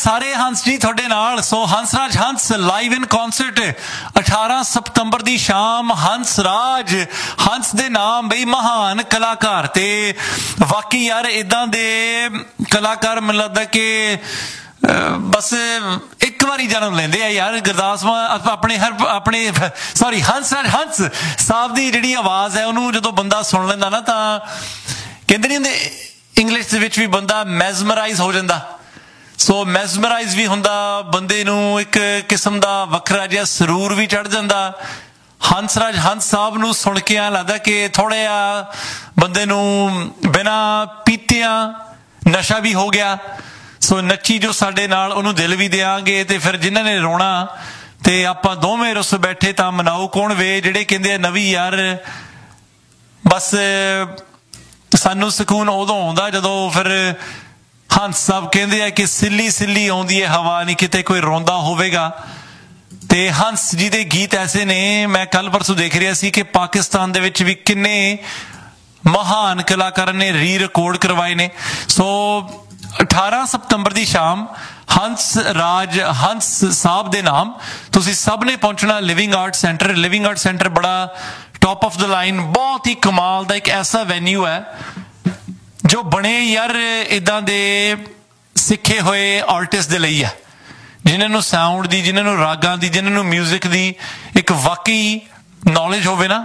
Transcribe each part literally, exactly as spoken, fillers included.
ਸਾਰੇ ਹੰਸ ਜੀ ਤੁਹਾਡੇ ਨਾਲ। ਸੋ ਹੰਸਰਾਜ ਹੰਸ ਲਾਈਵ ਇਨ ਕੌਂਸਰਟ ਅਠਾਰਾਂ ਸਤੰਬਰ ਦੀ ਸ਼ਾਮ। ਹੰਸਰਾਜ ਹੰਸ ਦੇ ਨਾਮ ਬਈ ਮਹਾਨ ਕਲਾਕਾਰ, ਤੇ ਵਾਕਈ ਯਾਰ ਇਦਾਂ ਦੇ ਕਲਾਕਾਰ ਮੈਨੂੰ ਲੱਗਦਾ ਕਿ ਬਸ ਇੱਕ ਵਾਰੀ ਜਨਮ ਲੈਂਦੇ ਆ ਯਾਰ। ਗੁਰਦਾਸ ਮਾਨ ਆਪਣੇ ਹਰ ਆਪਣੇ ਸੌਰੀ ਹੰਸਰਾਜ ਹੰਸ ਸਾਹਿਬ ਦੀ ਜਿਹੜੀ ਆਵਾਜ਼ ਹੈ ਉਹਨੂੰ ਜਦੋਂ ਬੰਦਾ ਸੁਣ ਲੈਂਦਾ ਨਾ ਤਾਂ ਕਹਿੰਦੇ ਨਹੀਂ ਹੁੰਦੇ ਇੰਗਲਿਸ਼ ਦੇ ਵਿੱਚ ਵੀ ਬੰਦਾ ਮੈਜ਼ਮਰਾਈਜ਼ ਹੋ ਜਾਂਦਾ। ਸੋ ਮੈਜ਼ਮਰਾਈਜ਼ ਵੀ ਹੁੰਦਾ, ਬੰਦੇ ਨੂੰ ਇੱਕ ਕਿਸਮ ਦਾ ਵੱਖਰਾ ਜਿਹਾ ਸਰੂਰ ਵੀ ਚੜ੍ਹ ਜਾਂਦਾ। ਹੰਸਰਾਜ ਹੰਸ ਸਾਹਿਬ ਨੂੰ ਸੁਣ ਕੇ ਐਂ ਲੱਗਦਾ ਕਿ ਥੋੜ੍ਹਾ ਜਿਹਾ ਬੰਦੇ ਨੂੰ ਬਿਨਾਂ ਪੀਤਿਆਂ ਨਸ਼ਾ ਵੀ ਹੋ ਗਿਆ। ਸੋ ਨੱਚੀ ਜੋ ਸਾਡੇ ਨਾਲ ਉਹਨੂੰ ਦਿਲ ਵੀ ਦਿਆਂਗੇ, ਤੇ ਫਿਰ ਜਿਨ੍ਹਾਂ ਨੇ ਰੋਣਾ ਤੇ ਆਪਾਂ ਦੋਵੇਂ ਰੁੱਸ ਬੈਠੇ ਤਾਂ ਮਨਾਓ ਕੌਣ ਵੇ। ਜਿਹੜੇ ਕਹਿੰਦੇ ਆ ਨਵੀਂ ਯਾਰ ਬਸ ਸਾਨੂੰ ਸਕੂਨ ਉਦੋਂ ਆਉਂਦਾ ਜਦੋਂ ਫਿਰ ਹੰਸ ਸਾਹਿਬ ਕਹਿੰਦੇ ਆ ਕਿ ਸਿੱਲੀ ਸਿੱਲੀ ਆਉਂਦੀ ਹੈ ਹਵਾ, ਨਹੀਂ ਕਿਤੇ ਕੋਈ ਰੋਂਦਾ ਹੋਵੇਗਾ। ਤੇ ਹੰਸ ਜੀ ਦੇ ਗੀਤ ਐਸੇ ਨੇ, ਮੈਂ ਕੱਲ ਪਰਸੋਂ ਦੇਖ ਰਿਹਾ ਸੀ ਕਿ ਪਾਕਿਸਤਾਨ ਦੇ ਵਿੱਚ ਵੀ ਕਿੰਨੇ ਮਹਾਨ ਕਲਾਕਾਰਾਂ ਨੇ ਰੀ ਰਿਕਾਰਡ ਕਰਵਾਏ ਨੇ। ਸੋ ਅਠਾਰਾਂ ਸਤੰਬਰ ਦੀ ਸ਼ਾਮ ਹੰਸ ਰਾਜ ਹੰਸ ਸਾਹਿਬ ਦੇ ਨਾਮ ਤੁਸੀਂ ਸਭ ਨੇ ਪਹੁੰਚਣਾ living art centre. Living art centre ਬੜਾ ਟੌਪ ਆਫ ਦ ਲਾਈਨ, ਬਹੁਤ ਹੀ ਕਮਾਲ ਦਾ ਇੱਕ ਐਸਾ ਵੈਨਿਊ ਹੈ ਜੋ ਬਣੇ ਯਾਰ ਇੱਦਾਂ ਦੇ ਸਿੱਖੇ ਹੋਏ ਆਰਟਿਸਟ ਦੇ ਲਈ ਹੈ, ਜਿਨ੍ਹਾਂ ਨੂੰ ਸਾਊਂਡ ਦੀ, ਜਿਨ੍ਹਾਂ ਨੂੰ ਰਾਗਾਂ ਦੀ, ਜਿਨ੍ਹਾਂ ਨੂੰ ਮਿਊਜ਼ਿਕ ਦੀ ਇੱਕ ਵਾਕਈ ਨੌਲੇਜ ਹੋਵੇ ਨਾ,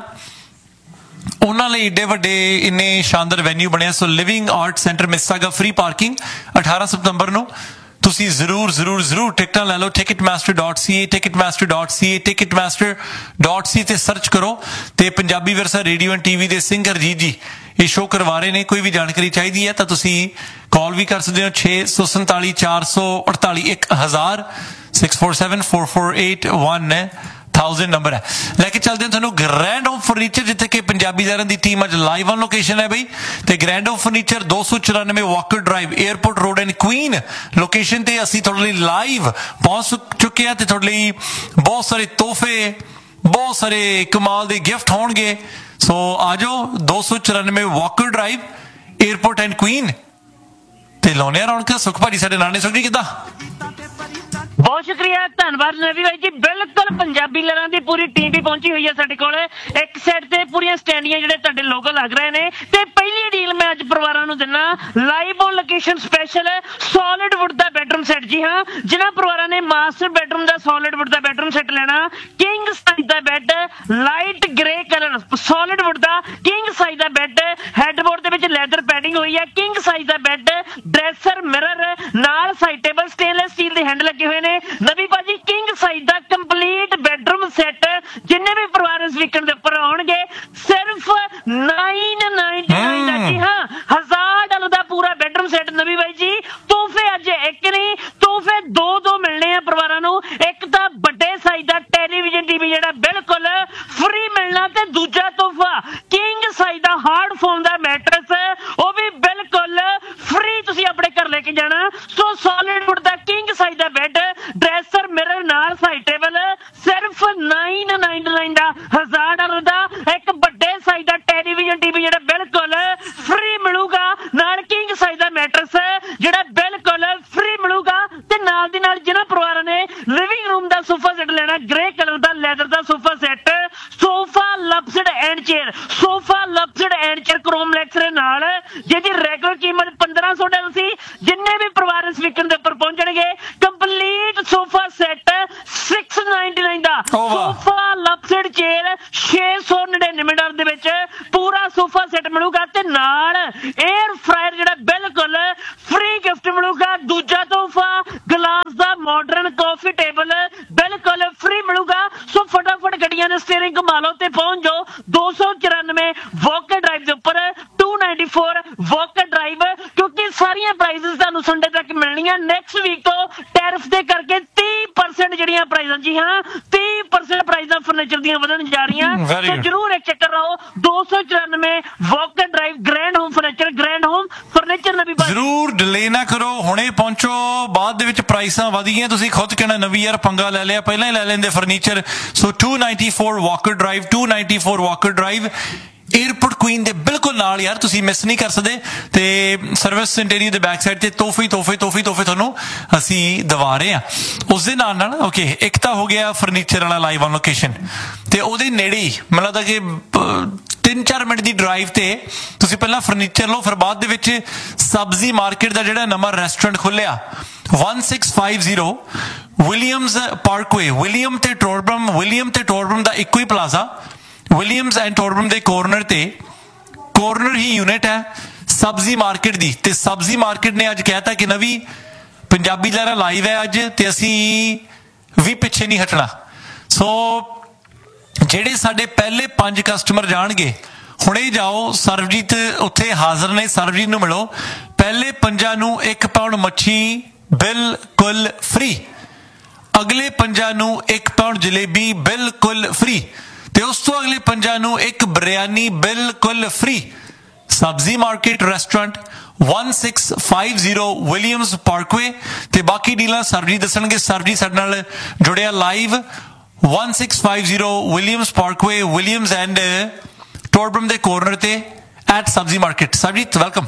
ਉਹਨਾਂ ਲਈ ਏਡੇ ਵੱਡੇ ਇੰਨੇ ਸ਼ਾਨਦਾਰ ਵੈਨਿਊ ਬਣਿਆ। ਸੋ living art centre ਮਿਸਾਗਾ, free parking. ਅਠਾਰਾਂ ਸਤੰਬਰ ਨੂੰ ਤੁਸੀਂ ਜ਼ਰੂਰ ਜ਼ਰੂਰ ਜ਼ਰੂਰ ਟਿਕਟਾਂ ਲੈ ਲਓ। ਟਿਕਟ ਮਾਸਟਰ ਡਾਟ ਸੀ ਏ ਟਿਕਟ ਮਾਸਟਰ ਡਾਟ ਸੀ ਏ ਟਿਕਟ ਮਾਸਟਰ ਡਾਟ ਸੀ ਤੇ ਸਰਚ ਕਰੋ। ਤੇ ਪੰਜਾਬੀ ਵਿਰਸਾ ਰੇਡੀਓ ਐਂਡ ਟੀਵੀ ਦੇ ਸਿੰਘ ਹਰਜੀਤ ਜੀ ਇਹ ਸ਼ੋਅ ਕਰਵਾ ਰਹੇ ਨੇ। ਕੋਈ ਵੀ ਜਾਣਕਾਰੀ ਚਾਹੀਦੀ ਹੈ ਤਾਂ ਤੁਸੀਂ ਕਾਲ ਵੀ ਕਰ ਸਕਦੇ ਹੋ ਛੇ ਸੌ ਸੰਤਾਲੀ ਚਾਰ ਸੌ ਅੜਤਾਲੀ ਇੱਕ ਹਜ਼ਾਰ six four seven four four eight one thousand number ਹੈ। ਲੈ ਕੇ ਚੱਲਦੇ ਹਾਂ ਤੁਹਾਨੂੰ ਗ੍ਰੈਂਡ ਹੋਮ ਫਰਨੀਚਰ, ਜਿੱਥੇ ਕਿ ਪੰਜਾਬੀਦਾਰਾਂ ਦੀ ਟੀਮ ਅੱਜ ਲਾਈਵ ਔਨ ਲੋਕੇਸ਼ਨ ਹੈ ਬਈ। ਤੇ ਗ੍ਰੈਂਡ ਹੋਮ ਫਰਨੀਚਰ ਦੋ ਸੌ ਚੁਰਾਨਵੇਂ Walker drive, airport road and Queen location ਤੇ ਅਸੀਂ ਤੁਹਾਡੇ ਲਈ ਲਾਈਵ ਪਹੁੰਚ ਚੁੱਕੇ ਹਾਂ। ਤੇ ਤੁਹਾਡੇ ਲਈ ਬਹੁਤ ਸਾਰੇ ਤੋਹਫੇ, ਬਹੁਤ ਸਾਰੇ ਕਮਾਲ ਦੇ ਗਿਫਟ ਹੋਣਗੇ। ਸੋ ਆ ਜਾਓ ਦੋ ਸੌ ਚੁਰਾਨਵੇਂ Walker drive, airport and Queen ਤੇ ਲਾਉਣੇ ਰੌਣਕਾਂ। ਸੁਖ ਭਾਜੀ ਸਾਡੇ ਨਾਲ ਨੇ। ਸੁਖ ਜੀ ਕਿੱਦਾਂ? ਬਹੁਤ ਸ਼ੁਕਰੀਆ, ਧੰਨਵਾਦ ਨਵੀ ਬਾਈ ਜੀ। ਬਿਲਕੁਲ ਪੰਜਾਬੀ ਲਹਿਰਾਂ ਦੀ ਪੂਰੀ ਟੀਮ ਵੀ ਪਹੁੰਚੀ ਹੋਈ ਹੈ ਸਾਡੇ ਕੋਲ। ਇੱਕ ਸਾਈਡ ਤੇ ਪੂਰੀਆਂ ਸਟੈਂਡੀਆਂ ਜਿਹੜੇ ਤੁਹਾਡੇ ਲੋਗੋ ਲੱਗ ਰਹੇ ਨੇ, ਤੇ ਪਹਿਲੀ ਡੀਲ ਮੈਂ ਅੱਜ ਪਰਿਵਾਰਾਂ ਨੂੰ ਦਿੰਦਾ live on location special solid wood the bedroom set. ਜੀ ਹਾਂ, ਜਿਨ੍ਹਾਂ ਪਰਿਵਾਰਾਂ ਨੇ ਮਾਸਟਰ ਬੈਡਰੂਮ ਦਾ ਸੋਲਿਡ ਵੁੱਡ ਦਾ ਬੈਡਰੂਮ ਸੈੱਟ ਲੈਣਾ, ਕਿੰਗ ਸਾਈਜ਼ ਦਾ bed, light grey colour solid wood ਦਾ ਕਿੰਗ ਸਾਈਜ਼ ਦਾ ਬੈੱਡ, ਹੈਡਬੋਰਡ ਦੇ ਵਿੱਚ ਲੈਦਰ ਪੈਡਿੰਗ ਹੋਈ ਹੈ, ਕਿੰਗ ਸਾਈਜ਼ ਦਾ ਬੈੱਡ, ਡਰੈਸਰ, ਮਿਰਰ ਨਾਲ ਸਾਈਡ ਟੇਬਲ, ਸਟੇਨਲੈਸ ਸਟੀਲ ਦੇ ਹੈਂਡਲ ਲੱਗੇ ਹੋਏ ਨੇ। ਨਵੀ ਭਾਜੀ ਕਿੰਗ ਸਾਈਜ਼ ਦਾ ਕੰਪਲੀਟ ਬੈਡਰੂਮ ਸੈੱਟ ਜਿੰਨੇ ਵੀ ਪਰਿਵਾਰ ਇਸ ਵੀਕਐਂਡ ਦੇ ਉੱਪਰ ਆਉਣਗੇ ਸਿਰਫ ਨਾਈਨ ਨਾਈਨਟੀ ਨਾਈਨ ਦਾ। ਜੀ ਹਾਂ, ਹਜ਼ਾਰ ਡਾਲਰ ਦਾ ਪੂਰਾ ਬੈਡਰੂਮ ਸੈੱਟ। ਨਵੀ ਬਾਈ ਜੀ ਤੋਹਫੇ ਅੱਜ ਇੱਕ ਨਹੀਂ, ਤੋਹਫੇ ਦੋ ਦੋ ਮਿਲਣੇ ਆ ਪਰਿਵਾਰਾਂ ਨੂੰ। ਇੱਕ ਤਾਂ ਵੱਡੇ ਸਾਈਜ਼ ਦਾ ਟੈਲੀਵਿਜ਼ਨ ਟੀਵੀ ਜਿਹੜਾ ਬਿਲਕੁਲ ਫ੍ਰੀ ਮਿਲਣਾ, ਤੇ ਦੂਜਾ ਤੋਹਫਾ ਕਿੰਗ ਸਾਈਜ਼ ਦਾ ਹਾਰਡ ਫੋਮ ਦਾ ਮੈਟਰਸ, ਉਹ ਵੀ ਬਿਲਕੁਲ ਫ੍ਰੀ ਤੁਸੀਂ ਆਪਣੇ ਘਰ ਲੈ ਕੇ ਜਾਣਾ। ਸੋ ਸੋਲਿਡ ਵੁੱਡ ਦਾ ਕਿੰਗ ਸਾਈਜ਼ ਦਾ ਬੈੱਡ, ਡਰੈਸਰ, ਮਿਰਰ ਨਾਲ ਸਾਈਡ ਟੇਬਲ ਸਿਰਫ ਨਾਈਨ ਨਾਈਨਟੀ ਨਾਈਨ ਦਾ, ਹਜ਼ਾਰ ਡਾਲਰ ਦਾ। ਇੱਕ ਵੱਡੇ ਸਾਈਜ਼ ਦਾ ਟੈਲੀਵਿਜ਼ਨ ਟੀਵੀ ਜਿਹੜਾ ਬਿਲਕੁਲ ਫ੍ਰੀ ਮਿਲੂਗਾ, ਨਾਲ ਕਿੰਗ ਸਾਈਜ਼ ਦਾ ਮੈਟਰਸ ਜਿਹੜਾ ਬਿਲਕੁਲ ਫ੍ਰੀ ਮਿਲੂਗਾ। ਤੇ ਨਾਲ ਦੀ ਨਾਲ ਜਿਹਨਾਂ ਪਰਿਵਾਰਾਂ ਨੇ ਲਿਵਿੰਗ ਰੂਮ ਦਾ ਸੋਫਾ ਸੈੱਟ ਲੈਣਾ, grey colour the leather the sofa set, sofa ਲਪਸਡ and chair, sofa ਲਪਸਡ and chair ਕ੍ਰੋਮਲੈਕਸ ਦੇ ਨਾਲ, ਜਿਹਦੀ ਰੈਗੂਲਰ ਕੀਮਤ ਪੰਦਰਾਂ ਸੌ ਡਾਲਰ ਸੀ। ਜਿੰਨੇ ਵੀ ਪਰਿਵਾਰ ਇਸ ਵੀਕਐਂਡ ਦੇ ਉੱਪਰ ਪਹੁੰਚਣਗੇ complete sofa set six ninety nine ਦਾ, ਸੋਫਾ ਲਪਸਡ ਚੇਅਰ ਛੇ ਸੌ ਨੜਿਨਵੇਂ ਡਾਲਰ ਦੇ ਵਿੱਚ ਪੂਰਾ ਸੋਫਾ ਸੈੱਟ ਮਿਲੂਗਾ। ਤੇ ਨਾਲ 에ਅਰ ਫਰਾਇਰ ਜਿਹੜਾ ਬਿਲਕੁਲ ਫ੍ਰੀ ਗਿਫਟ ਮਿਲੂਗਾ। ਦੂਜਾ ਤੋਹਫਾ ਗਲਾਸ ਦਾ ਮਾਡਰਨ ਕਾਫੀ ਟੇਬਲ ਬਿਲਕੁਲ ਫ੍ਰੀ ਮਿਲੂਗਾ। ਸੋ ਫਟਾਫਟ ਗੱਡੀਆਂ ਦੇ ਸਟੀਅਰਿੰਗ ਘੁਮਾ ਲਓ ਤੇ ਪਹੁੰਚ ਜਾਓ ਦੋ ਸੌ ਚੁਰਾਨਵੇਂ ਵਾਕਰ ਡਰਾਈਵ ਦੇ ਉੱਪਰ, to ninety four Walker drive, ਕਿਉਂਕਿ ਸਾਰੀਆਂ ਪ੍ਰਾਈਜ਼ਸ ਤੁਹਾਨੂੰ ਸੰਡੇ ਤੱਕ ਮਿਲਣੀਆਂ। ਨੈਕਸਟ ਵੀਕ ਤੋਂ ਟੈਰਿਫ ਦੇ ਕਰਕੇ ਤੀਹ ਪਰਸੈਂਟ ਜਿਹੜੀਆਂ ਪ੍ਰਾਈਜ਼ਾਂ, ਜੀ ਹਾਂ ਤੀਹ ਪਰਸੈਂਟ ਪ੍ਰਾਈਜ਼ਾਂ ਫਰਨੀਚਰ ਦੀਆਂ ਵਧਣ ਜਾ ਰਹੀਆਂ। ਸੋ ਜਰੂਰ ਇੱਕ ਚੱਕਰ ਲਾਓ ਦੋ ਸੌ ਚੁਰਾਨਵੇਂ Walker drive, grand home furniture, grand home furniture. ਨਵੀਂ ਜਰੂਰ ਡਿਲੇ ਨਾ ਕਰੋ, ਹੁਣੇ ਪਹੁੰਚੋ। ਬਾਅਦ ਦੇ ਵਿੱਚ ਪ੍ਰਾਈਸਾਂ ਵਧ ਗਈਆਂ, ਤੁਸੀਂ ਖੁਦ ਕਹਿਣਾ ਨਵੀਂ ਯਾਰ ਪੰਗਾ ਲੈ ਲਿਆ, ਪਹਿਲਾਂ ਹੀ ਲੈ ਲੈਂਦੇ furniture. So to ninety four Walker drive, to ninety four Walker drive, airport Queen ਦੇ ਬਿਲਕੁਲ ਨਾਲ ਯਾਰ, ਤੁਸੀਂ ਮਿਸ ਨਹੀਂ ਕਰ ਸਕਦੇ। ਤੇ ਸਰਵਿਸ ਇੰਟੀਰੀਅਰ ਦੇ ਬੈਕ ਸਾਈਡ ਤੇ ਤੋਹਫੇ ਤੋਹਫੇ ਤੋਹਫੇ ਤੋਹਫੇ ਤੁਹਾਨੂੰ ਅਸੀਂ ਦਵਾ ਰਹੇ ਹਾਂ। ਉਸ ਦੇ ਨਾਲ ਨਾਲ ਓਕੇ, ਇੱਕ ਤਾਂ ਹੋ ਗਿਆ ਫਰਨੀਚਰ ਵਾਲਾ ਲਾਈਵ ਔਨ ਲੋਕੇਸ਼ਨ, ਤੇ ਉਹਦੇ ਨੇੜੇ ਹੀ ਮੈਨੂੰ ਲੱਗਦਾ ਕਿ ਤਿੰਨ ਚਾਰ ਮਿੰਟ ਦੀ ਡਰਾਈਵ ਤੇ ਤੁਸੀਂ ਪਹਿਲਾਂ ਫਰਨੀਚਰ ਲਓ, ਫਿਰ ਬਾਅਦ ਦੇ ਵਿੱਚ ਸਬਜ਼ੀ ਮਾਰਕੀਟ ਦਾ ਜਿਹੜਾ ਨਵਾਂ ਰੈਸਟੋਰੈਂਟ ਖੁੱਲਿਆ one six five zero Williams Parkway, William ਤੇ ਟੋਰਬਰਮ, ਵਿਲੀਅਮ ਤੇ ਟੋਰਬਰਮ ਦਾ ਇੱਕੋ ਹੀ ਪਲਾਜ਼ਾ, ਵਿਲੀਅਮਸ ਐਂਡ ਟੋਰਬਰਮ ਦੇ ਕੋਰਨਰ ਤੇ ਕੋਰਨਰ ਹੀ ਯੂਨਿਟ ਹੈ ਸਬਜ਼ੀ ਮਾਰਕੀਟ ਦੀ। ਤੇ ਸਬਜ਼ੀ ਮਾਰਕੀਟ ਨੇ ਅੱਜ ਕਹਿਤਾ ਕਿ ਨਵੀਂ ਪੰਜਾਬੀ ਲਹਿਰਾਂ ਲਾਈਵ ਹੈ ਅੱਜ, ਤੇ ਅਸੀਂ ਵੀ ਪਿੱਛੇ ਨਹੀਂ ਹਟਣਾ। ਸੋ ਜਿਹੜੇ ਸਾਡੇ ਪਹਿਲੇ ਪੰਜ ਕਸਟਮਰ ਜਾਣਗੇ, ਹੁਣੇ ਜਾਓ, ਸਰਬਜੀਤ ਉੱਥੇ ਹਾਜ਼ਰ ਨੇ, ਸਰਬਜੀਤ ਨੂੰ ਮਿਲੋ। ਪਹਿਲੇ ਪੰਜਾਂ ਨੂੰ ਇੱਕ ਪਾਉਂਡ ਮੱਛੀ ਬਿਲਕੁਲ ਫ੍ਰੀ, ਅਗਲੇ ਪੰਜਾਂ ਨੂੰ ਇੱਕ ਪਾਉਂਡ ਜਲੇਬੀ ਬਿਲਕੁਲ ਫ੍ਰੀ, ਤੇ ਉਸ ਤੋਂ ਅਗਲੇ ਪੰਜਾਂ ਨੂੰ ਇੱਕ ਬਿਰਿਆਨੀ ਬਿਲਕੁਲ ਫ੍ਰੀ। ਸਬਜ਼ੀ market restaurant one six five zero Williams Parkway, ਤੇ ਬਾਕੀ ਡੀਲਾਂ ਸਰਬਜੀਤ ਦੱਸਣਗੇ। ਸਰਬਜੀਤ ਸਾਡੇ ਨਾਲ ਜੁੜਿਆ live one six five zero Williams Parkway, Williams and ਟੋਰਬਰਮ ਦੇ ਕੋਰਨਰ ਤੇ ਐਟ ਸਬਜ਼ੀ ਮਾਰਕੀਟ। ਸਰਬਜੀਤ ਵੈਲਕਮ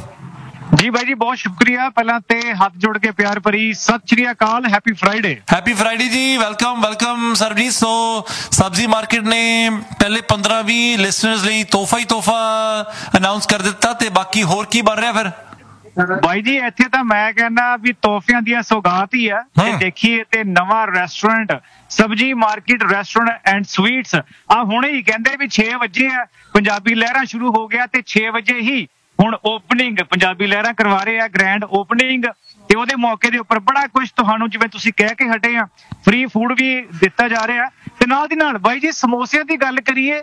ਜੀ ਬਾਈ ਜੀ, ਬਹੁਤ ਸ਼ੁਕਰੀਆ। ਪਹਿਲਾਂ ਤੇ ਹੱਥ ਜੋੜ ਕੇ ਪਿਆਰ ਭਰੀ ਸਤਿ ਸ਼੍ਰੀ ਅਕਾਲ, ਹੈਪੀ ਫਰਾਈਡੇ। ਹੈਪੀ ਫਰਾਈਡੇ ਜੀ, ਵੈਲਕਮ ਵੈਲਕਮ ਸਰਬਜੀਤ। ਸੋ ਸਬਜ਼ੀ ਮਾਰਕੀਟ ਨੇ ਪਹਿਲੇ ਪੰਦਰਾਂ ਵੀਹ ਲਿਸਨਰਸ ਲਈ ਤੋਹਫਾ ਹੀ ਤੋਹਫਾ ਅਨਾਉਂਸ ਕਰ ਦਿੱਤਾ, ਤੇ ਬਾਕੀ ਹੋਰ ਕੀ ਬਣ ਰਿਹਾ ਫਿਰ? ਬਾਈ ਜੀ ਇੱਥੇ ਤਾਂ ਮੈਂ ਕਹਿੰਦਾ ਵੀ ਤੋਹਫਿਆਂ ਦੀਆਂ ਸੌਗਾਤ ਹੀ ਆ। ਤੇ ਦੇਖੀਏ ਤੇ ਨਵਾਂ ਰੈਸਟੋਰੈਂਟ ਸਬਜ਼ੀ ਮਾਰਕੀਟ ਰੈਸਟੋਰੈਂਟ ਐਂਡ ਸਵੀਟਸ ਆ ਹੁਣੇ ਹੀ ਕਹਿੰਦੇ ਵੀ ਛੇ ਵਜੇ ਆ, ਪੰਜਾਬੀ ਲਹਿਰਾਂ ਸ਼ੁਰੂ ਹੋ ਗਿਆ, ਤੇ ਛੇ ਵਜੇ ਹੀ ਹੁਣ ਓਪਨਿੰਗ ਪੰਜਾਬੀ ਲਹਿਰਾਂ ਕਰਵਾ ਰਹੇ ਆ, ਗ੍ਰੈਂਡ ਓਪਨਿੰਗ। ਤੇ ਉਹਦੇ ਮੌਕੇ ਦੇ ਉੱਪਰ ਬੜਾ ਕੁਝ ਤੁਹਾਨੂੰ, ਜਿਵੇਂ ਤੁਸੀਂ ਕਹਿ ਕੇ ਹਟੇ ਆ, ਫ੍ਰੀ ਫੂਡ ਵੀ ਦਿੱਤਾ ਜਾ ਰਿਹਾ। ਤੇ ਨਾਲ ਦੀ ਨਾਲ ਬਾਈ ਜੀ ਸਮੋਸਿਆਂ ਦੀ ਗੱਲ ਕਰੀਏ,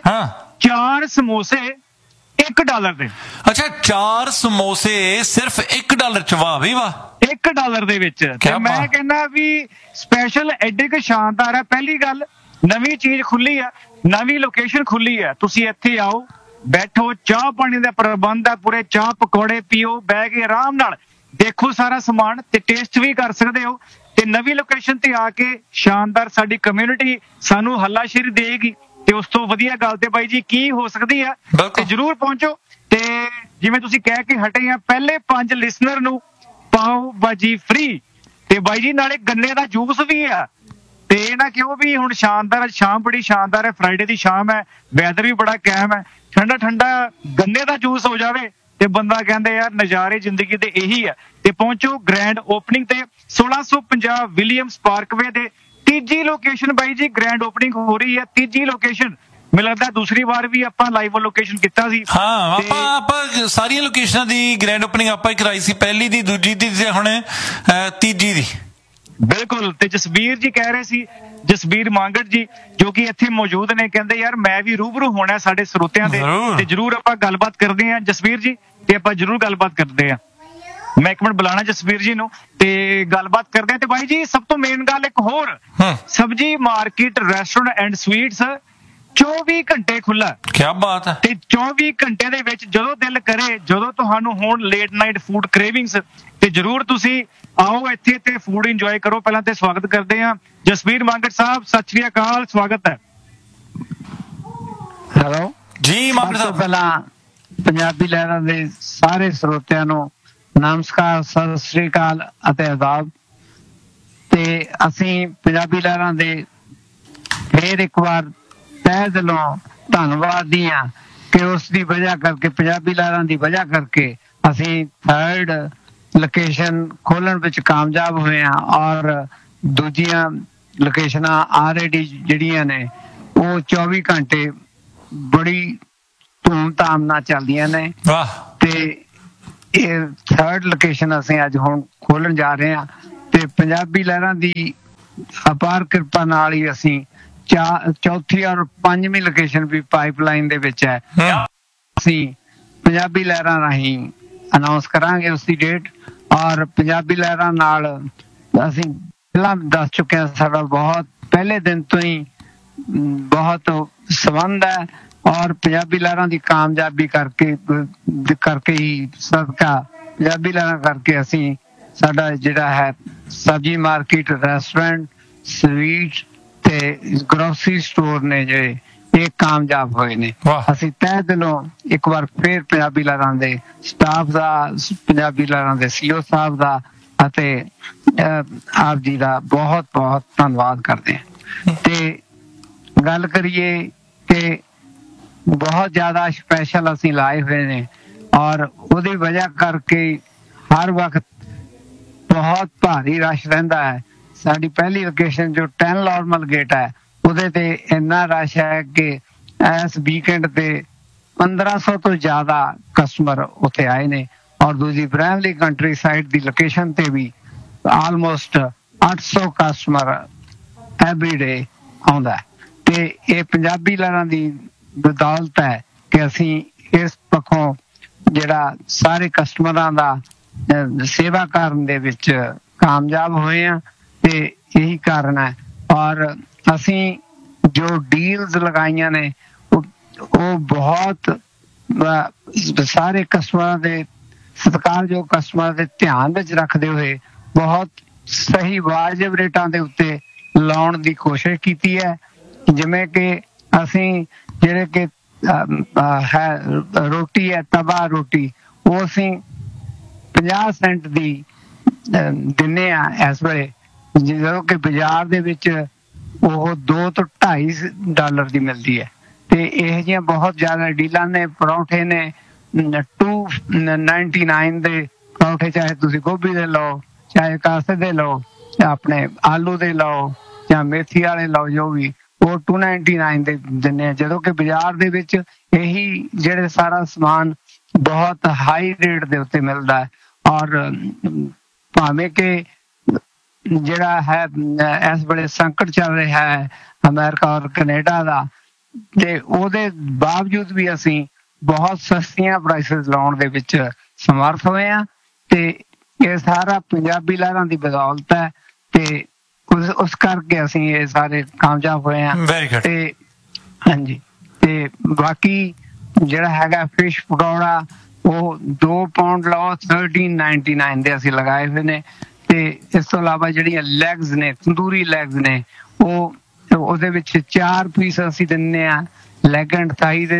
ਚਾਰ ਸਮੋਸੇ ਇੱਕ ਡਾਲਰ ਦੇ। ਅੱਛਾ, ਚਾਰ ਸਮੋਸੇ ਸਿਰਫ ਇੱਕ ਡਾਲਰ ਚ? ਵਾਹ ਬਈ ਵਾਹ, ਇੱਕ ਡਾਲਰ ਦੇ ਵਿੱਚ। ਤੇ ਮੈਂ ਕਹਿੰਦਾ ਵੀ ਸਪੈਸ਼ਲ ਐਡੇ ਕੁ ਸ਼ਾਨਦਾਰ ਹੈ। ਪਹਿਲੀ ਗੱਲ, ਨਵੀਂ ਚੀਜ਼ ਖੁੱਲੀ ਆ, ਨਵੀਂ ਲੋਕੇਸ਼ਨ ਖੁੱਲੀ ਆ, ਤੁਸੀਂ ਇੱਥੇ ਆਓ, ਬੈਠੋ, ਚਾਹ ਪਾਣੀ ਦਾ ਪ੍ਰਬੰਧ ਹੈ, ਪੂਰੇ ਚਾਹ ਪਕੌੜੇ ਪੀਓ, ਬਹਿ ਕੇ ਆਰਾਮ ਨਾਲ ਦੇਖੋ ਸਾਰਾ ਸਮਾਨ, ਤੇ ਟੇਸਟ ਵੀ ਕਰ ਸਕਦੇ ਹੋ। ਤੇ ਨਵੀਂ ਲੋਕੇਸ਼ਨ ਤੇ ਆ ਕੇ ਸ਼ਾਨਦਾਰ ਸਾਡੀ ਕਮਿਊਨਿਟੀ ਸਾਨੂੰ ਹੱਲਾਸ਼ੇਰੀ ਦੇਗੀ, ਤੇ ਉਸ ਤੋਂ ਵਧੀਆ ਗੱਲ ਤੇ ਬਾਈ ਜੀ ਕੀ ਹੋ ਸਕਦੀ ਆ। ਤੇ ਜਰੂਰ ਪਹੁੰਚੋ। ਤੇ ਜਿਵੇਂ ਤੁਸੀਂ ਕਹਿ ਕੇ ਹਟੇ ਆ, ਪਹਿਲੇ ਪੰਜ ਲਿਸਨਰ ਨੂੰ ਪਾਓ ਬਾਜੀ ਫ੍ਰੀ। ਤੇ ਬਾਈ ਜੀ ਨਾਲੇ ਗੰਨੇ ਦਾ ਜੂਸ ਵੀ ਆ। ਤੇ ਇਹ ਨਾ ਕਿਉਂ ਵੀ ਹੁਣ ਸ਼ਾਨਦਾਰ ਸ਼ਾਮ, ਬੜੀ ਸ਼ਾਨਦਾਰ ਹੈ, ਫਰਾਈਡੇ ਦੀ ਸ਼ਾਮ ਹੈ, ਵੈਦਰ ਵੀ ਬੜਾ ਕਾਇਮ ਹੈ, ਠੰਡਾ ਠੰਡਾ ਗੰਨੇ ਦਾ ਜੂਸ ਹੋ ਜਾਵੇ ਤੇ ਬੰਦਾ ਕਹਿੰਦੇ ਯਾਰ ਨਜ਼ਾਰੇ ਜ਼ਿੰਦਗੀ ਦੇ ਇਹੀ ਹੈ। ਤੇ ਪਹੁੰਚੋ ਗ੍ਰੈਂਡ ਓਪਨਿੰਗ ਤੇ ਸੋਲਾਂ ਸੌ ਪੰਜਾਹ ਵਿਲੀਅਮਸ ਪਾਰਕਵੇ ਦੇ ਤੀਜੀ ਲੋਕੇਸ਼ਨ। ਬਾਈ ਜੀ ਗ੍ਰੈਂਡ ਓਪਨਿੰਗ ਹੋ ਰਹੀ ਹੈ, ਤੀਜੀ ਲੋਕੇਸ਼ਨ। ਮੈਨੂੰ ਲੱਗਦਾ ਦੂਸਰੀ ਵਾਰ ਵੀ ਆਪਾਂ ਲਾਈਵ ਲੋਕੇਸ਼ਨ ਕੀਤਾ ਸੀ। ਹਾਂ, ਆਪਾਂ ਆਪਾਂ ਸਾਰੀਆਂ ਲੋਕੇਸ਼ਨਾਂ ਦੀ ਗ੍ਰੈਂਡ ਓਪਨਿੰਗ ਆਪਾਂ ਹੀ ਕਰਾਈ ਸੀ, ਪਹਿਲੀ ਦੀ, ਦੂਜੀ ਦੀ, ਤੇ ਹੁਣ ਤੀਜੀ ਦੀ। ਬਿਲਕੁਲ। ਤੇ ਜਸਬੀਰ ਜੀ ਕਹਿ ਰਹੇ ਸੀ, ਜਸਬੀਰ ਮਾਂਗੜ ਜੀ ਜੋ ਕਿ ਇੱਥੇ ਮੌਜੂਦ ਨੇ, ਕਹਿੰਦੇ ਯਾਰ ਮੈਂ ਵੀ ਰੂਬਰੂ ਹੋਣਾ ਸਾਡੇ ਸਰੋਤਿਆਂ ਦੇ, ਤੇ ਜਰੂਰ ਆਪਾਂ ਗੱਲਬਾਤ ਕਰਦੇ ਹਾਂ ਜਸਬੀਰ ਜੀ, ਤੇ ਆਪਾਂ ਜਰੂਰ ਗੱਲਬਾਤ ਕਰਦੇ ਹਾਂ। ਮੈਂ ਇੱਕ ਮਿੰਟ ਬੁਲਾਣਾ ਜਸਬੀਰ ਜੀ ਨੂੰ, ਤੇ ਗੱਲਬਾਤ ਕਰਦੇ ਹਾਂ। ਤੇ ਬਾਈ ਜੀ ਸਭ ਤੋਂ ਮੇਨ ਗੱਲ ਇੱਕ ਹੋਰ, ਸਬਜੀ ਮਾਰਕੀਟ ਰੈਸਟੋਰੈਂਟ ਐਂਡ ਸਵੀਟਸ ਚੌਵੀ ਘੰਟੇ ਖੁੱਲਾ। ਕੀ ਬਾਤ ਹੈ। ਤੇ ਚੌਵੀ ਘੰਟੇ ਦੇ ਵਿੱਚ ਜਦੋਂ ਦਿਲ ਕਰੇ, ਜਦੋਂ ਤੁਹਾਨੂੰ ਹੋਣ ਲੇਟ ਨਾਈਟ ਫੂਡ ਕ੍ਰੇਵਿੰਗਸ, ਤੇ ਜਰੂਰ ਤੁਸੀਂ ਆਓ ਇੱਥੇ ਤੇ ਫੂਡ ਇੰਜੋਏ ਕਰੋ। ਪਹਿਲਾਂ ਤੇ ਸਵਾਗਤ ਕਰਦੇ ਹਾਂ ਜਸਬੀਰ ਮਾਂਗੜ ਸਾਹਿਬ, ਸਤਿ ਸ਼੍ਰੀ ਅਕਾਲ, ਸਵਾਗਤ ਹੈ। ਹੈਲੋ ਜੀ ਮਾਂਗੜ ਸਾਹਿਬ। ਪਹਿਲਾਂ ਪੰਜਾਬੀ ਲਹਿਰਾਂ ਦੇ ਸਾਰੇ ਸਰੋਤਿਆਂ ਨੂੰ ਨਮਸਕਾਰ, ਸਤਿ ਸ਼੍ਰੀ ਅਕਾਲ ਅਤੇ ਆਦਾਬ। ਤੇ ਅਸੀਂ ਪੰਜਾਬੀ ਲਹਿਰਾਂ ਦੇ ਫੇਰ ਇੱਕ ਵਾਰ ਤਹਿ ਦਿਲੋਂ ਧੰਨਵਾਦੀ ਹਾਂ ਕਿ ਉਸ ਦੀ ਵਜ੍ਹਾ ਕਰਕੇ, ਪੰਜਾਬੀ ਲਹਿਰਾਂ ਦੀ ਵਜ੍ਹਾ ਕਰਕੇ ਅਸੀਂ ਥਰਡ ਲੋਕੇਸ਼ਨ ਖੋਲਣ ਵਿੱਚ ਕਾਮਯਾਬ ਹੋਏ ਹਾਂ, ਔਰ ਦੂਜੀਆਂ ਲੋਕੇਸ਼ਨਾਂ ਆਲਰੇਡੀ ਜਿਹੜੀਆਂ ਨੇ ਉਹ ਚੌਵੀ ਘੰਟੇ ਬੜੀ ਧੂਮ-ਧਾਮ ਨਾਲ ਚੱਲਦੀਆਂ ਨੇ। ਤੇ ਇਹ ਥਰਡ ਲੋਕੇਸ਼ਨ ਅਸੀਂ ਅੱਜ ਹੁਣ ਖੋਲਣ ਜਾ ਰਹੇ ਹਾਂ, ਤੇ ਪੰਜਾਬੀ ਲਹਿਰਾਂ ਦੀ ਅਪਾਰ ਕਿਰਪਾ ਨਾਲ ਹੀ ਅਸੀਂ ਚਾ ਚੌਥੀ ਔਰ ਪੰਜਵੀਂ ਲੋਕੇਸ਼ਨ ਵੀ ਪਾਈਪਲਾਈਨ ਦੇ ਵਿੱਚ ਹੈ। ਅਸੀਂ ਪੰਜਾਬੀ ਲਹਿਰਾਂ ਰਾਹੀਂ ਅਨਾਉਂਸ ਕਰਾਂਗੇ ਉਸ ਦੀ ਡੇਟ, ਔਰ ਪੰਜਾਬੀ ਲਹਿਰਾਂ ਨਾਲ ਅਸੀਂ ਪਹਿਲਾਂ ਦੱਸ ਚੁੱਕੇ ਹਾਂ, ਸਾਡਾ ਬਹੁਤ ਪਹਿਲੇ ਦਿਨ ਤੋਂ ਹੀ ਬਹੁਤ ਸੰਬੰਧ ਹੈ, ਔਰ ਪੰਜਾਬੀ ਲਹਿਰਾਂ ਦੀ ਕਾਮਯਾਬੀ ਕਰਕੇ ਕਰਕੇ ਹੀ ਸਦਕਾ ਪੰਜਾਬੀ ਲਹਿਰਾਂ ਕਰਕੇ ਅਸੀਂ ਸਾਡਾ ਜਿਹੜਾ ਹੈ ਸਬਜ਼ੀ ਮਾਰਕੀਟ ਰੈਸਟੋਰੈਂਟ ਸਵੀਟ ਤੇ ਗਰੋਸਰੀ ਸਟੋਰ ਨੇ ਜਿਹੜੇ ਇਹ ਕਾਮਯਾਬ ਹੋਏ ਨੇ। ਵਾਹ। ਅਸੀਂ ਤਹਿ ਦਿਲੋਂ ਇੱਕ ਵਾਰ ਫੇਰ ਪੰਜਾਬੀ ਲਹਿਰਾਂ ਦੇ ਸਟਾਫ ਦਾ, ਪੰਜਾਬੀ ਲਹਿਰਾਂ ਦੇ ਸੀਓ ਸਾਹਿਬ ਦਾ ਅਤੇ ਆਪ ਜੀ ਦਾ ਬਹੁਤ ਬਹੁਤ ਧੰਨਵਾਦ ਕਰਦੇ ਹਾਂ। ਤੇ ਗੱਲ ਕਰੀਏ ਕਿ ਬਹੁਤ ਜ਼ਿਆਦਾ ਸਪੈਸ਼ਲ ਅਸੀਂ ਲਾਏ ਹੋਏ ਨੇ ਔਰ ਉਹਦੀ ਵਜ੍ਹਾ ਕਰਕੇ ਹਰ ਵਕਤ ਬਹੁਤ ਭਾਰੀ ਰਸ਼ ਰਹਿੰਦਾ ਹੈ। ਸਾਡੀ ਪਹਿਲੀ ਲੋਕੇਸ਼ਨ ਜੋ ਟੈਨ ਨੋਰਮਲ ਗੇਟ ਹੈ ਉਹਦੇ ਤੇ ਇੰਨਾ ਰਸ਼ ਹੈ ਕਿ ਇਸ ਵੀਕਐਂਡ ਤੇ ਪੰਦਰਾਂ ਸੌ ਤੋਂ ਜ਼ਿਆਦਾ ਕਸਟਮਰ ਉੱਥੇ ਆਏ ਨੇ ਔਰ ਦੂਜੀ ਬ੍ਰੈਮਲੀ ਕੰਟਰੀ ਸਾਈਡ ਦੀ ਲੋਕੇਸ਼ਨ ਤੇ ਵੀ ਆਲਮੋਸਟ ਅੱਠ ਸੌ ਕਸਟਮਰ ਐਵਰੀ ਡੇ ਆਉਂਦਾ। ਤੇ ਇਹ ਪੰਜਾਬੀ ਲਹਿਰਾਂ ਦੀ ਬਦੌਲਤ ਹੈ ਕਿ ਅਸੀਂ ਇਸ ਪੱਖੋਂ ਜਿਹੜਾ ਸਾਰੇ ਕਸਟਮਰਾਂ ਦਾ ਸੇਵਾ ਕਰਨ ਦੇ ਵਿੱਚ ਕਾਮਯਾਬ ਹੋਏ ਆ ਤੇ ਇਹੀ ਕਾਰਨ ਹੈ। ਔਰ ਅਸੀਂ ਜੋ ਡੀਲਸ ਲਗਾਈਆਂ ਨੇ ਉਹ ਬਹੁਤ ਸਾਰੇ ਕਸਟਮਰਾਂ ਦੇ ਸਤਿਕਾਰਯੋਗ ਕਸਟਮਰਾਂ ਦੇ ਧਿਆਨ ਵਿੱਚ ਰੱਖਦੇ ਹੋਏ ਬਹੁਤ ਸਹੀ ਵਾਜਬ ਰੇਟਾਂ ਦੇ ਉੱਤੇ ਲਾਉਣ ਦੀ ਕੋਸ਼ਿਸ਼ ਕੀਤੀ ਹੈ। ਜਿਵੇਂ ਕਿ ਅਸੀਂ ਜਿਹੜੇ ਕਿ ਹੈ ਰੋਟੀ ਹੈ ਤਵਾ ਰੋਟੀ ਉਹ ਅਸੀਂ ਪੰਜਾਹ ਸੈਂਟ ਦੀ ਦਿੰਨੇ ਆ ਇਸ ਵੇਲੇ, ਜਦੋਂ ਕਿ ਬਾਜ਼ਾਰ ਦੇ ਵਿੱਚ ਉਹ ਦੋ ਤੋਂ ਢਾਈ ਡਾਲਰ ਦੀ ਮਿਲਦੀ ਹੈ। ਤੇ ਇਹ ਜਿਹੀਆਂ ਬਹੁਤ ਜ਼ਿਆਦਾ ਡੀਲਾਂ ਨੇ। ਪਰੌਂਠੇ ਨੇ ਟੂ ਨਾਈਨਟੀ ਨਾਈਨ ਦੇ ਪਰੌਂਠੇ, ਚਾਹੇ ਤੁਸੀਂ ਗੋਭੀ ਦੇ ਲਓ, ਚਾਹੇ ਕਾਸੇ ਦੇ ਲਓ, ਆਪਣੇ ਆਲੂ ਦੇ ਲਓ ਜਾਂ ਮੇਥੀ ਵਾਲੇ ਲਓ, ਜੋ ਵੀ ਉਹ ਟੂ ਨਾਈਨਟੀ ਨਾਈਨ ਦੇ ਦਿੰਦੇ ਆ। ਜਦੋਂ ਕਿ ਬਾਜ਼ਾਰ ਦੇ ਵਿੱਚ ਇਹੀ ਜਿਹੜੇ ਸਾਰਾ ਸਮਾਨ ਬਹੁਤ ਹਾਈ ਰੇਟ ਦੇ ਉੱਤੇ ਮਿਲਦਾ ਹੈ। ਔਰ ਭਾਵੇਂ ਕਿ ਜਿਹੜਾ ਹੈ ਇਸ ਵੇਲੇ ਸੰਕਟ ਚੱਲ ਰਿਹਾ ਹੈ ਅਮਰੀਕਾ ਔਰ ਕੈਨੇਡਾ ਦਾ, ਤੇ ਉਹਦੇ ਬਾਵਜੂਦ ਵੀ ਅਸੀਂ ਬਹੁਤ ਸਸਤੀਆਂ ਪ੍ਰਾਈਸਿਸ ਲਾਉਣ ਦੇ ਵਿੱਚ ਸਮਰਥ ਹੋਏ ਆ। ਤੇ ਇਹ ਸਾਰਾ ਪੰਜਾਬੀ ਲਹਿਰਾਂ ਦੀ ਬਦੌਲਤ ਹੈ ਤੇ ਉਸ ਉਸ ਕਰਕੇ ਅਸੀਂ ਇਹ ਸਾਰੇ ਕਾਮਯਾਬ ਹੋਏ ਆ। ਤੇ ਹਾਂਜੀ, ਤੇ ਬਾਕੀ ਜਿਹੜਾ ਹੈਗਾ ਫਿਸ਼ ਪਕੌੜਾ ਉਹ ਦੋ ਪਾਉਂਡ ਲਓ ਥਰਟੀਨ ਨਾਈਨਟੀ ਨਾਈਨ ਦੇ ਅਸੀਂ ਲਗਾਏ ਹੋਏ ਨੇ। ਤੇ ਇਸ ਤੋਂ ਇਲਾਵਾ ਜਿਹੜੀਆਂ ਲੈਗਸ ਨੇ, ਤੰਦੂਰੀ ਲੈਗਸ ਨੇ, ਉਹ ਉਹਦੇ ਵਿੱਚ ਚਾਰ ਪੀਸ ਅਸੀਂ ਦਿੰਦੇ ਆ। ਲੈਗ ਐਂਡ ਥਾਈ ਦੇ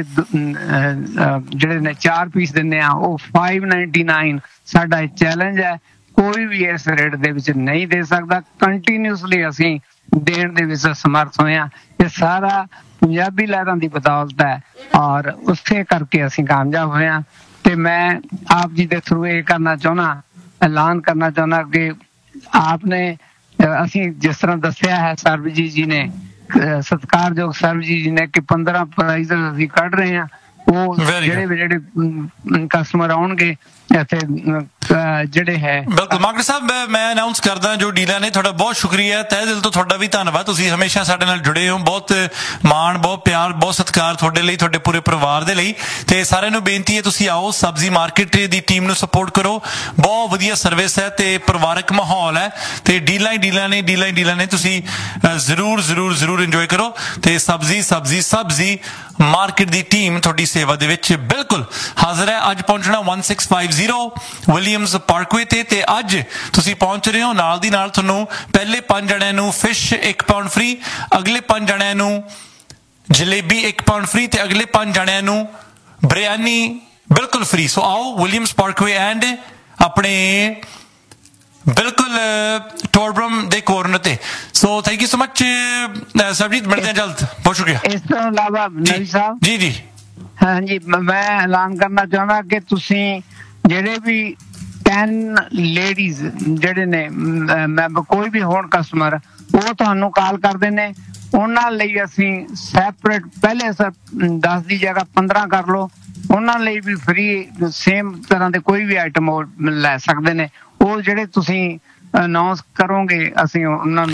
ਜਿਹੜੇ ਨੇ ਚਾਰ ਪੀਸ ਦਿੰਦੇ ਆ, ਉਹ ਫਾਈਵ ਨਾਈਨਟੀ ਨਾਈਨ ਸਾਡਾ ਚੈਲੰਜ ਹੈ। ਕੋਈ ਵੀ ਇਸ ਰੇਟ ਦੇ ਵਿੱਚ ਨਹੀਂ ਦੇ ਸਕਦਾ। ਕੰਟੀਨਿਊਸਲੀ ਅਸੀਂ ਦੇਣ ਦੇ ਵਿੱਚ ਸਮਰਥ ਹੋਏ ਆ। ਇਹ ਸਾਰਾ ਪੰਜਾਬੀ ਲਹਿਰਾਂ ਦੀ ਬਦੌਲਤ ਹੈ ਔਰ ਉਸੇ ਕਰਕੇ ਅਸੀਂ ਕਾਮਯਾਬ ਹੋਏ ਆ। ਤੇ ਮੈਂ ਆਪ ਜੀ ਦੇ ਥਰੂ ਇਹ ਕਰਨਾ ਚਾਹੁੰਦਾ, ਐਲਾਨ ਕਰਨਾ ਚਾਹੁੰਦਾ ਕਿ ਆਪਨੇ ਅਸੀਂ ਜਿਸ ਤਰ੍ਹਾਂ ਦੱਸਿਆ ਹੈ ਸਰਬਜੀਤ ਜੀ ਨੇ, ਸਤਿਕਾਰਯੋਗ ਸਰਬਜੀਤ ਜੀ ਨੇ, ਕਿ ਪੰਦਰਾਂ ਪ੍ਰਾਈਜ਼ ਅਸੀਂ ਕੱਢ ਰਹੇ ਹਾਂ। ਉਹ ਜਿਹੜੇ ਜਿਹੜੇ ਕਸਟਮਰ ਆਉਣਗੇ ਇੱਥੇ ਜਿਹੜੇ ਹੈ। ਬਿਲਕੁਲ ਮਾਗਰ ਸਾਹਿਬ, ਮੈਂ ਅਨਾਉਂਸ ਕਰਦਾ ਜੋ ਡੀਲਰ ਨੇ, ਤੁਹਾਡਾ ਬਹੁਤ ਸ਼ੁਕਰੀਆ, ਤਹਿ ਦਿਲ ਤੋਂ ਤੁਹਾਡਾ ਵੀ ਧੰਨਵਾਦ। ਤੁਸੀਂ ਹਮੇਸ਼ਾ ਸਾਡੇ ਨਾਲ ਜੁੜੇ ਹੋ। ਬਹੁਤ ਮਾਣ, ਬਹੁਤ ਪਿਆਰ, ਬਹੁਤ ਸਤਿਕਾਰ ਤੁਹਾਡੇ ਲਈ, ਤੁਹਾਡੇ ਪੂਰੇ ਪਰਿਵਾਰ ਦੇ ਲਈ। ਤੇ ਸਾਰਿਆਂ ਨੂੰ ਬੇਨਤੀ ਹੈ ਤੁਸੀਂ ਆਓ, ਸਬਜ਼ੀ ਮਾਰਕੀਟ ਦੀ ਟੀਮ ਨੂੰ ਸਪੋਰਟ ਕਰੋ। ਬਹੁਤ ਵਧੀਆ ਸਰਵਿਸ ਹੈ ਤੇ ਪਰਿਵਾਰਕ ਮਾਹੌਲ ਹੈ ਤੇ ਡੀਲਾਂ ਹੀ ਡੀਲਾਂ ਨੇ, ਡੀਲਾਂ ਹੀ ਡੀਲਾਂ ਨੇ। ਤੁਸੀਂ ਜ਼ਰੂਰ ਜ਼ਰੂਰ ਜ਼ਰੂਰ ਇੰਜੋਏ ਕਰੋ। ਤੇ ਸਬਜ਼ੀ ਸਬਜ਼ੀ ਸਬਜ਼ੀ ਮਾਰਕੀਟ ਦੀ ਟੀਮ ਤੁਹਾਡੀ ਸੇਵਾ ਦੇ ਵਿੱਚ ਬਿਲਕੁਲ ਹਾਜ਼ਰ ਹੈ। ਅੱਜ ਪਹੁੰਚਣਾ one six five zero Williams Parkway ਤੇ ਤੇ ਅੱਜ ਤੁਸੀਂ ਪਹੁੰਚ ਰਹੇ ਹੋ। ਨਾਲ ਦੀ ਨਾਲ ਤੁਹਾਨੂੰ ਪਹਿਲੇ ਪੰਜ ਜਣਿਆਂ ਨੂੰ ਫਿਸ਼ ਇੱਕ ਪਾਉਂਡ ਫ੍ਰੀ, ਅਗਲੇ ਪੰਜ ਜਣਿਆਂ ਨੂੰ ਜਲੇਬੀ ਇੱਕ ਪਾਉਂਡ ਫ੍ਰੀ ਤੇ ਅਗਲੇ ਪੰਜ ਜਣਿਆਂ ਨੂੰ ਬਿਰਿਆਨੀ ਬਿਲਕੁਲ ਫ੍ਰੀ। ਸੋ ਆਓ ਵਿਲੀਅਮਸ ਪਾਰਕਵੇ ਐਂਡ ਆਪਣੇ ਬਿਲਕੁਲ ਟੋਰਬਰਮ ਦੇ ਕੋਰਨਰ ਤੇ। So thank you so much Sarabjit, ਮਿਲਦੇ ਹਾਂ ਜਲਦ। ਬਹੁਤ ਸ਼ੁਕਰੀਆ। ਇਸ ਤੋਂ ਇਲਾਵਾ ਨਵੀ ਸਾਹਿਬ ਜੀ ਜੀ ਹਾਂਜੀ, ਮੈਂ ਐਲਾਨ ਕਰਨਾ ਚਾਹੁੰਦਾ ਕਿ ਤੁਸੀਂ ਜਿਹੜੇ ਵੀ ਟੈਨ ਲੇਡੀਜ਼ ਜਿਹੜੇ ਨੇ ਮੈਂਬਰ ਕੋਈ ਵੀ ਹੋਣ ਕਸਟਮਰ, ਉਹ ਤੁਹਾਨੂੰ ਕਾਲ ਕਰਦੇ ਨੇ। ਉਹਨਾਂ ਲਈ ਅਸੀਂ ਸੈਪਰੇਟ ਪਹਿਲੇ ਦਸ ਦੀ ਜਗ੍ਹਾ ਪੰਦਰਾਂ ਕਰ ਲਓ। ਉਹਨਾਂ ਲਈ ਵੀ ਫ੍ਰੀ ਸੇਮ ਤਰ੍ਹਾਂ ਦੇ ਕੋਈ ਵੀ ਆਈਟਮ ਲੈ ਸਕਦੇ ਨੇ। ਉਹ ਜਿਹੜੇ ਤੁਸੀਂ ਅਨਾਉਂਸ ਕਰੋਗੇ ਅਸੀਂ ਉਹਨਾਂ